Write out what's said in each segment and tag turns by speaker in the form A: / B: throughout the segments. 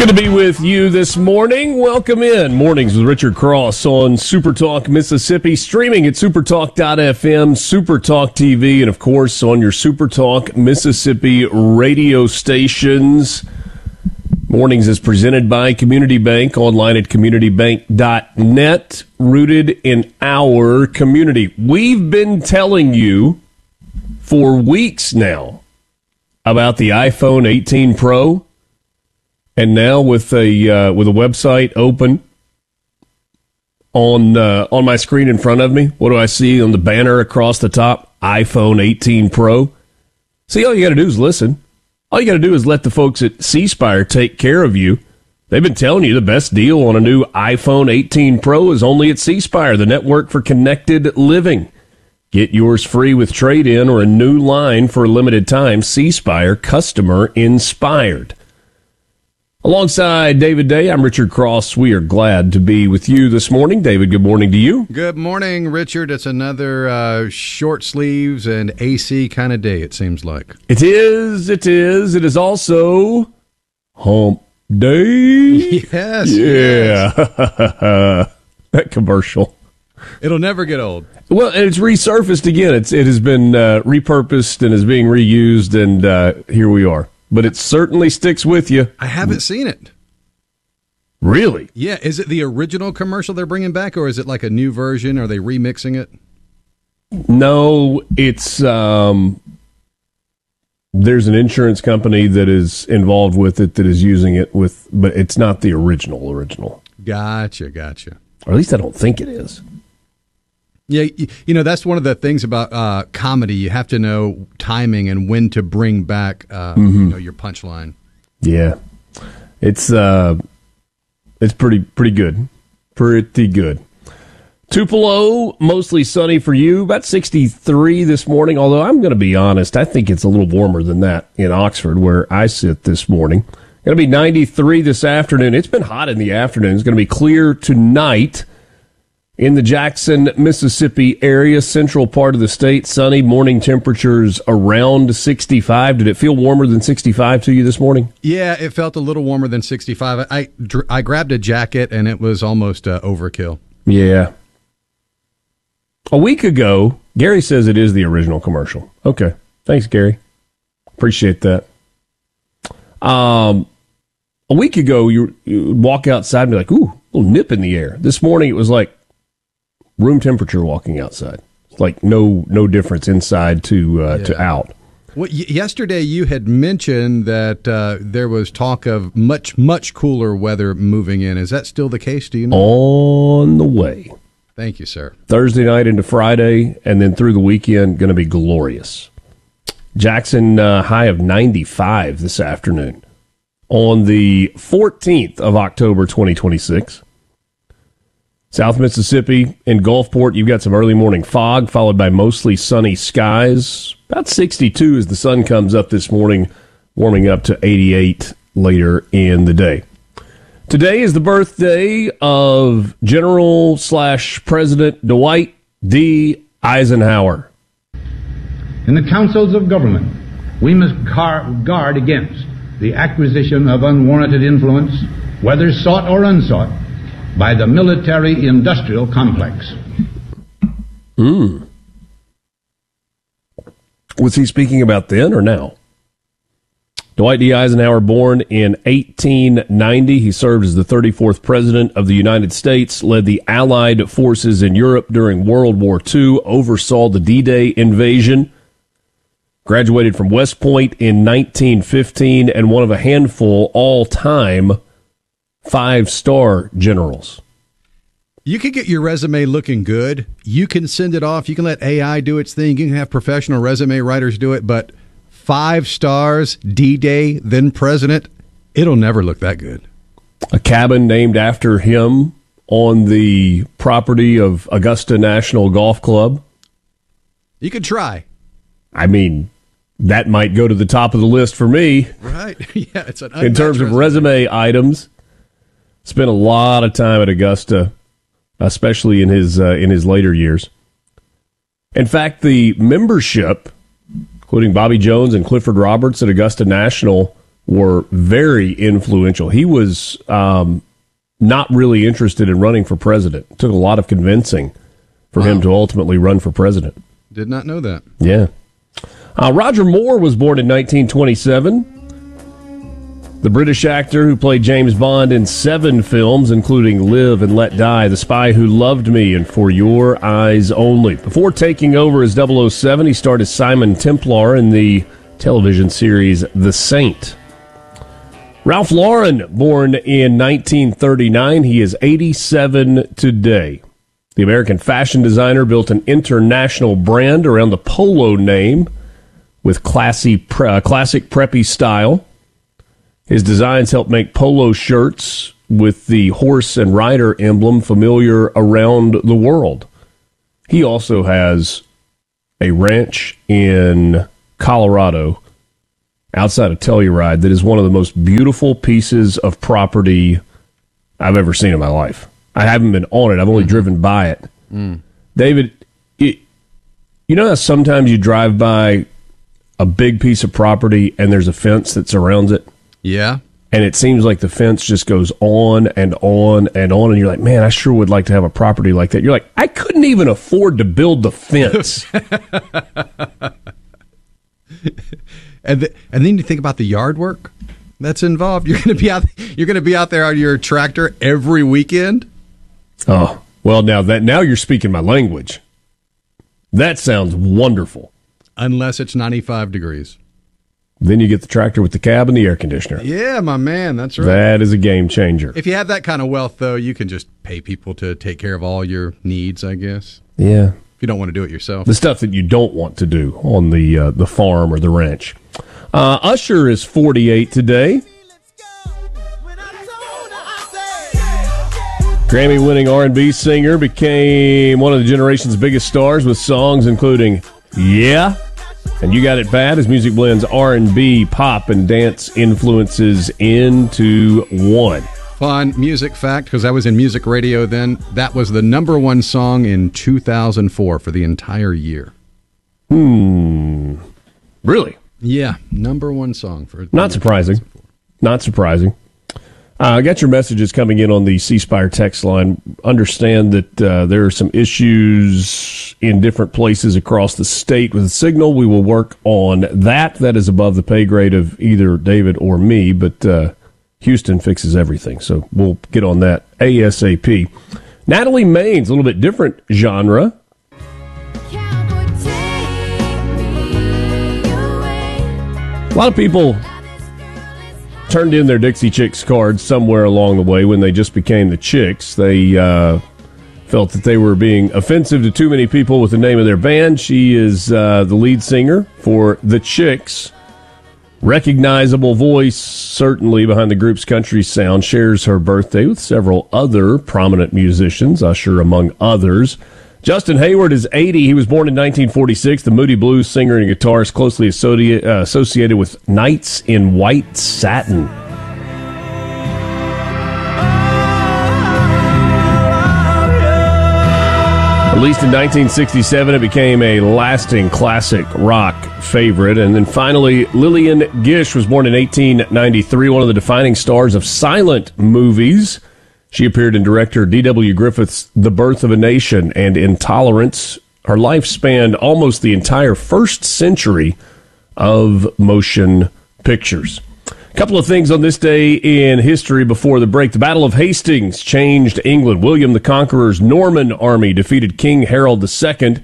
A: Good to be with you this morning. Welcome in. Mornings with Richard Cross on Supertalk Mississippi, streaming at supertalk.fm, Supertalk TV, and of course on your Supertalk Mississippi radio stations. Mornings is presented by Community Bank, online at communitybank.net, rooted in our community. We've been telling you for weeks now about the iPhone 18 Pro. And now with a website open on my screen in front of me, what do I see on the banner across the top? iPhone 18 Pro. See, all you got to do is listen. All you got to do is let the folks at C Spire take care of you. They've been telling you the best deal on a new iPhone 18 Pro is only at C Spire, the network for connected living. Get yours free with trade-in or a new line for a limited time. C Spire, customer inspired. Alongside David Day, I'm Richard Cross. We are glad to be with you this morning. David, good morning to you.
B: Good morning, Richard. It's another short sleeves and AC kind of day, it seems like.
A: It is. It is also Hump Day.
B: Yes.
A: Yeah. Yes. That commercial.
B: It'll never get old.
A: Well, and it's resurfaced again. It has been repurposed and is being reused, and here we are. But it certainly sticks with you.
B: I haven't seen it.
A: Really?
B: Yeah. Is it the original commercial they're bringing back, or is it like a new version? Are they remixing it?
A: No, it's there's an insurance company that is involved with it that is using it with, but it's not the original.
B: Gotcha.
A: Or at least I don't think it is.
B: Yeah, you know, that's one of the things about comedy. You have to know timing and when to bring back your punchline.
A: Yeah. It's pretty good. Pretty good. Tupelo, mostly sunny for you, about 63 this morning, although I'm going to be honest, I think it's a little warmer than that in Oxford where I sit this morning. Going to be 93 this afternoon. It's been hot in the afternoon. It's going to be clear tonight. In the Jackson, Mississippi area, central part of the state, sunny, morning temperatures around 65. Did it feel warmer than 65 to you this morning?
B: Yeah, it felt a little warmer than 65. I grabbed a jacket, and it was almost overkill. Yeah.
A: A week ago, Gary says it is the original commercial. Okay. Thanks, Gary. Appreciate that. A week ago, you would walk outside and be like, ooh, a little nip in the air. This morning, it was like room temperature walking outside. It's like no difference inside to out.
B: Well, yesterday you had mentioned that there was talk of much cooler weather moving in. Is that still the case? Do you know?
A: On the way.
B: Thank you, sir.
A: Thursday night into Friday, and then through the weekend, going to be glorious. Jackson high of 95 this afternoon on the 14th of October, 2026. South Mississippi in Gulfport, you've got some early morning fog, followed by mostly sunny skies. About 62 as the sun comes up this morning, warming up to 88 later in the day. Today is the birthday of General/President Dwight D. Eisenhower.
C: In the councils of government, we must guard against the acquisition of unwarranted influence, whether sought or unsought, by the military-industrial complex.
A: Was he speaking about then or now? Dwight D. Eisenhower, born in 1890. He served as the 34th President of the United States, led the Allied forces in Europe during World War II, oversaw the D-Day invasion, graduated from West Point in 1915, and one of a handful all-time 5-star generals.
B: You can get your resume looking good. You can send it off. You can let AI do its thing. You can have professional resume writers do it. But 5 stars, D-Day, then president, it'll never look that good.
A: A cabin named after him on the property of Augusta National Golf Club.
B: You could try.
A: I mean, that might go to the top of the list for me.
B: Right. Yeah, it's an
A: in terms of resume items. Spent a lot of time at Augusta, especially in his later years. In fact, the membership, including Bobby Jones and Clifford Roberts at Augusta National, were very influential. He was not really interested in running for president. It took a lot of convincing for him to ultimately run for president.
B: Did not know that.
A: Yeah. Roger Moore was born in 1927. The British actor who played James Bond in 7 films, including Live and Let Die, The Spy Who Loved Me, and For Your Eyes Only. Before taking over as 007, he starred as Simon Templar in the television series The Saint. Ralph Lauren, born in 1939. He is 87 today. The American fashion designer built an international brand around the Polo name with classic preppy style. His designs help make polo shirts with the horse and rider emblem familiar around the world. He also has a ranch in Colorado outside of Telluride that is one of the most beautiful pieces of property I've ever seen in my life. I haven't been on it. I've only driven by it. David, you know how sometimes you drive by a big piece of property and there's a fence that surrounds it?
B: Yeah.
A: And it seems like the fence just goes on and on and on. And you're like, man, I sure would like to have a property like that. You're like, I couldn't even afford to build the fence.
B: And then you think about the yard work that's involved. You're going to be out there on your tractor every weekend.
A: Oh, well, now you're speaking my language. That sounds wonderful.
B: Unless it's 95 degrees.
A: Then you get the tractor with the cab and the air conditioner.
B: Yeah, my man, that's right.
A: That is a game changer.
B: If you have that kind of wealth, though, you can just pay people to take care of all your needs, I guess.
A: Yeah.
B: If you don't want to do it yourself.
A: The stuff that you don't want to do on the farm or the ranch. Usher is 48 today. Grammy-winning R&B singer, became one of the generation's biggest stars with songs including Yeah and You Got It Bad. His music blends R&B, pop, and dance influences into one.
B: Fun music fact, because I was in music radio then, that was the number 1 song in 2004 for the entire year.
A: Really?
B: Yeah, number 1 song for.
A: Not surprising. Not surprising. I got your messages coming in on the C Spire text line. Understand that there are some issues in different places across the state with the signal. We will work on that. That is above the pay grade of either David or me, but Houston fixes everything, so we'll get on that ASAP. Natalie Maines, a little bit different genre. A lot of people turned in their Dixie Chicks cards somewhere along the way when they just became the Chicks. They felt that they were being offensive to too many people with the name of their band. She is the lead singer for the Chicks. Recognizable voice, certainly, behind the group's country sound. Shares her birthday with several other prominent musicians, Usher among others. Justin Hayward is 80. He was born in 1946. The Moody Blues singer and guitarist, closely associated with Knights in White Satin. Released in 1967, it became a lasting classic rock favorite. And then finally, Lillian Gish was born in 1893, one of the defining stars of silent movies. She appeared in director D.W. Griffith's The Birth of a Nation and Intolerance. Her life spanned almost the entire first century of motion pictures. A couple of things on this day in history before the break. The Battle of Hastings changed England. William the Conqueror's Norman army defeated King Harold II.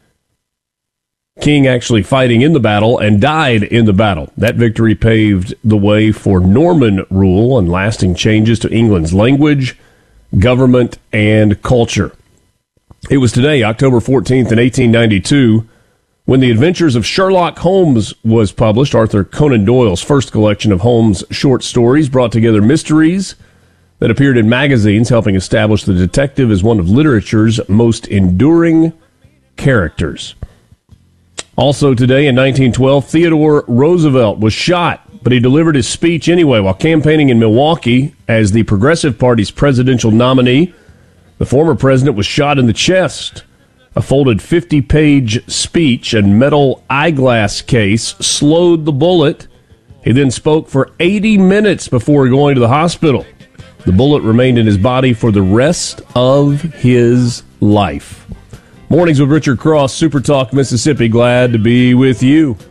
A: King actually fighting in the battle and died in the battle. That victory paved the way for Norman rule and lasting changes to England's language, government, and culture. It was today, October 14th, in 1892, when The Adventures of Sherlock Holmes was published. Arthur Conan Doyle's first collection of Holmes short stories brought together mysteries that appeared in magazines, helping establish the detective as one of literature's most enduring characters. Also today, in 1912, Theodore Roosevelt was shot, but he delivered his speech anyway while campaigning in Milwaukee as the Progressive Party's presidential nominee. The former president was shot in the chest. A folded 50-page speech and metal eyeglass case slowed the bullet He then spoke for 80 minutes before going to the hospital. The bullet remained in his body for the rest of his life. Mornings with Richard Cross, Super Talk Mississippi. Glad to be with you.